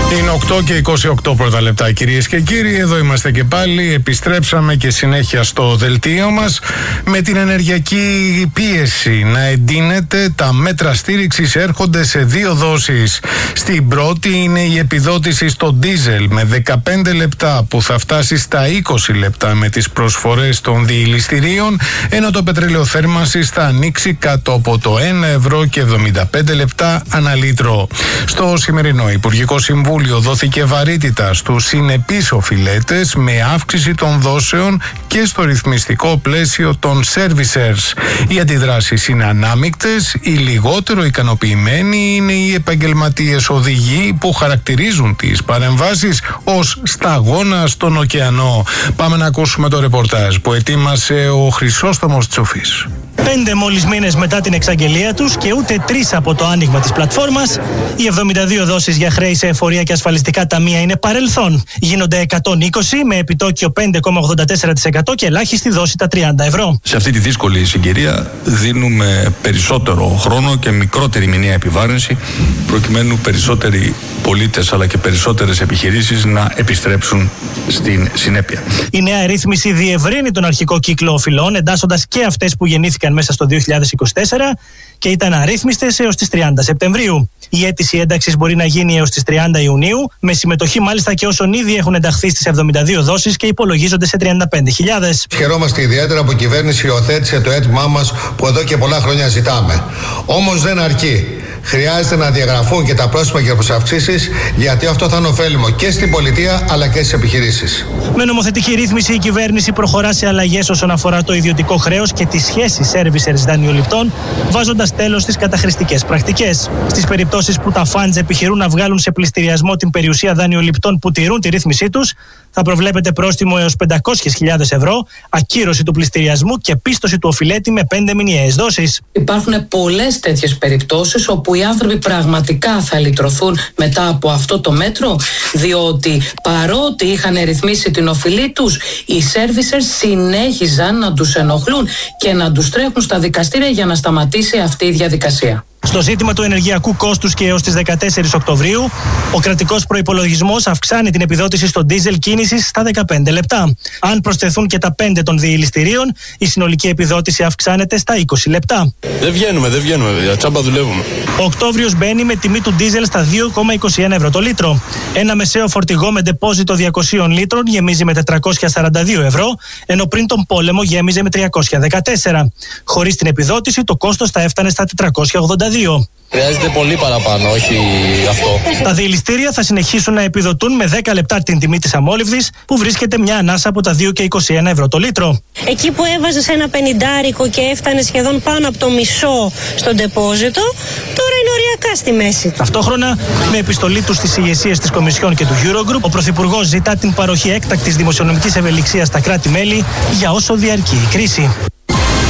Είναι 8 και 28 πρώτα λεπτά, κυρίες και κύριοι. Εδώ είμαστε και πάλι. Επιστρέψαμε και συνέχεια στο δελτίο μας. Με την ενεργειακή πίεση να εντείνεται, τα μέτρα στήριξης έρχονται σε δύο δόσεις. Στην πρώτη είναι η επιδότηση στο ντίζελ με 15 λεπτά που θα φτάσει στα 20 λεπτά με τις προσφορές των διηληστηρίων, ενώ το πετρέλαιο θέρμανσης θα ανοίξει κάτω από το 1,75 ευρώ ανά λίτρο. Στο σημερινό Υπουργικό Συμβούλιο δόθηκε βαρύτητα στους συνεπείς οφειλέτες με αύξηση των δόσεων και στο ρυθμιστικό πλαίσιο των servicers. Οι αντιδράσεις είναι ανάμεικτες. Οι λιγότερο ικανοποιημένοι είναι οι επαγγελματίες οδηγοί που χαρακτηρίζουν τις παρεμβάσεις ως σταγόνα στον ωκεανό. Πάμε να ακούσουμε το ρεπορτάζ που ετοίμασε ο Χρυσόστομος Τσοφής. 5 μόλις μήνες μετά την εξαγγελία τους και ούτε 3 από το άνοιγμα της πλατφόρμας, οι 72 δόσεις για χρέη σε εφορία και ασφαλιστικά ταμεία είναι παρελθόν. Γίνονται 120 με επιτόκιο 5,84% και ελάχιστη δόση τα 30 ευρώ. Σε αυτή τη δύσκολη συγκυρία δίνουμε περισσότερο χρόνο και μικρότερη μηνιαία επιβάρυνση, προκειμένου περισσότεροι πολίτες αλλά και περισσότερες επιχειρήσεις να επιστρέψουν στην συνέπεια. Η νέα ρύθμιση διευρύνει τον αρχικό κύκλο οφειλών, εντάσσοντας και αυτές που γεννήθηκαν μέσα στο 2024 και ήταν αρρύθμιστες έως τις 30 Σεπτεμβρίου. Η αίτηση ένταξης μπορεί να γίνει έως τις 30 Ιουνίου, με συμμετοχή μάλιστα και όσων ήδη έχουν ενταχθεί στις 72 δόσεις και υπολογίζονται σε 35.000. Χαιρόμαστε ιδιαίτερα που η κυβέρνηση υιοθέτησε το αίτημά μας που εδώ και πολλά χρόνια ζητάμε. Όμως δεν αρκεί. Χρειάζεται να διαγραφούν και τα πρόστιμα για προσαυξήσεις, γιατί αυτό θα είναι ωφέλιμο και στην πολιτεία αλλά και στις επιχειρήσεις. Με νομοθετική ρύθμιση, η κυβέρνηση προχωρά σε αλλαγές όσον αφορά το ιδιωτικό χρέος και τη σχέση servicers δανειοληπτών, βάζοντας τέλος στις καταχρηστικές πρακτικές. Στις περιπτώσεις που τα funds επιχειρούν να βγάλουν σε πληστηριασμό την περιουσία δανειοληπτών που τηρούν τη ρύθμισή τους, θα προβλέπεται πρόστιμο έως 500.000 ευρώ, ακύρωση του πληστηριασμού και πίστοση του οφειλέτη με 5 μηνιαίες δόσεις. Υπάρχουν πολλές τέτοιες περιπτώσεις όπου οι άνθρωποι πραγματικά θα λυτρωθούν μετά από αυτό το μέτρο, διότι παρότι είχαν ρυθμίσει την οφειλή τους, οι servicers συνέχιζαν να τους ενοχλούν και να τους τρέχουν στα δικαστήρια για να σταματήσει αυτή η διαδικασία. Στο ζήτημα του ενεργειακού κόστους και έως τις 14 Οκτωβρίου, ο κρατικός προϋπολογισμός αυξάνει την επιδότηση στο ντίζελ κίνησης στα 15 λεπτά. Αν προσθεθούν και τα 5 των διηληστηρίων, η συνολική επιδότηση αυξάνεται στα 20 λεπτά. Δεν βγαίνουμε, για τσάμπα δουλεύουμε. Ο Οκτώβριος μπαίνει με τιμή του ντίζελ στα 2,21 ευρώ το λίτρο. Ένα μεσαίο φορτηγό με ντεπόζιτο 200 λίτρων γεμίζει με 442 ευρώ, ενώ πριν τον πόλεμο γέμιζε με 314. Χωρίς την επιδότηση, το κόστος θα έφτανε στα 482. Χρειάζεται πολύ παραπάνω, όχι αυτό. Τα διηληστήρια θα συνεχίσουν να επιδοτούν με 10 λεπτά την τιμή της αμόλυβδης, που βρίσκεται μια ανάσα από τα 2,21 ευρώ το λίτρο. Εκεί που έβαζες ένα 50 και έφτανε σχεδόν πάνω από το μισό στο ντεπόζιτο, τώρα είναι οριακά στη μέση. Ταυτόχρονα, με επιστολή του στις ηγεσίες της Κομισιόν και του Eurogroup, ο Πρωθυπουργός ζητά την παροχή έκτακτης δημοσιονομικής ευελιξίας στα κράτη-μέλη για όσο διαρκεί η κρίση.